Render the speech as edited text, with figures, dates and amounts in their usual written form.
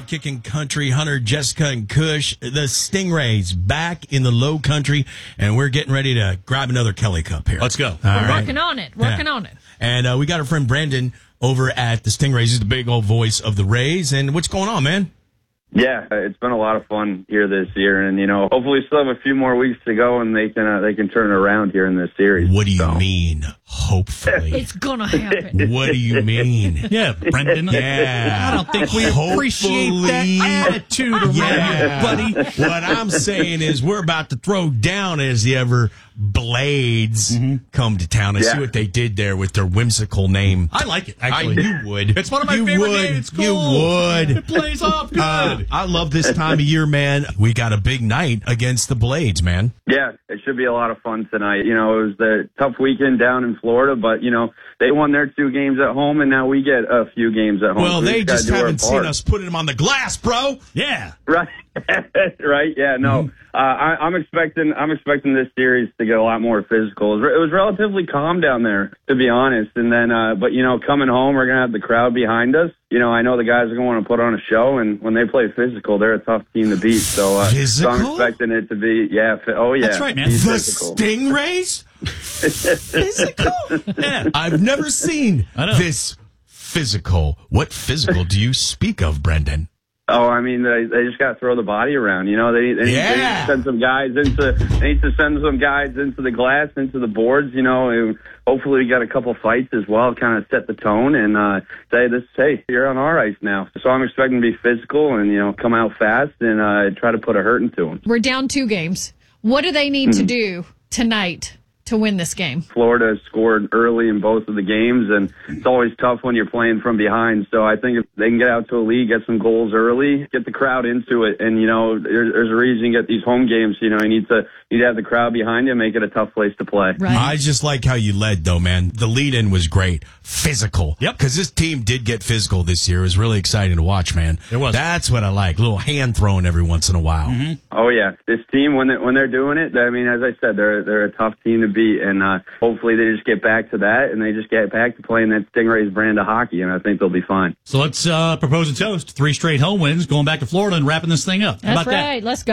Kicking Country, Hunter, Jessica, and Kush. The Stingrays back in the low country, and we're getting ready to grab another Kelly Cup here. Let's go. We're working on it. And we got our friend Brandon over at the Stingrays. He's the big old voice of the Rays. And what's going on, man? Yeah, it's been a lot of fun here this year, and hopefully still have a few more weeks to go, and they can turn it around here in this series. What do you mean? Hopefully, it's gonna happen. What do you mean? Yeah, Brendan. Yeah, I don't think we appreciate that attitude around here, buddy. What I'm saying is we're about to throw down as the ever Blades come to town and see what they did there with their whimsical name. I like it. Actually, you would. It's one of my favorite games. It's cool. You would. It plays off good. I love this time of year, man. We got a big night against the Blades, man. Yeah, it should be a lot of fun tonight. It was a tough weekend down in Florida, but, they won their 2 games at home, and now we get a few games at home. Well, they just haven't seen us putting them on the glass, bro. Yeah. Right. Right. Yeah. No. I'm expecting this series to get a lot more physical. It was relatively calm down there, to be honest. And then, but coming home, we're gonna have the crowd behind us. I know the guys are gonna want to put on a show, and when they play physical, they're a tough team to beat. So I'm expecting it to be, That's right, man. The physical. Stingrays, physical. Yeah. I've never seen this physical. What physical do you speak of, Brendan? Oh, I mean, they just got to throw the body around. They need to send some guys into. They need to send some guys into the glass, into the boards. And hopefully, we got a couple fights as well, kind of set the tone and say you're on our ice now. So I'm expecting to be physical and come out fast and try to put a hurt into them. We're down 2 games. What do they need to do tonight to win this game? Florida scored early in both of the games, and it's always tough when you're playing from behind. So I think if they can get out to a lead, get some goals early, get the crowd into it, and there's a reason you get these home games. You need to have the crowd behind you, make it a tough place to play. Right. I just like how you led, though, man. The lead-in was great, physical. Yep. Because this team did get physical this year. It was really exciting to watch, man. It was. That's what I like. A little hand throwing every once in a while. Mm-hmm. Oh yeah, this team when they're doing it, I mean, as I said, they're a tough team to beat, and hopefully they just get back to that, and they just get back to playing that Stingrays brand of hockey, and I think they'll be fine. So let's propose a toast: 3 straight home wins, going back to Florida and wrapping this thing up. That's How about right. that? Let's go.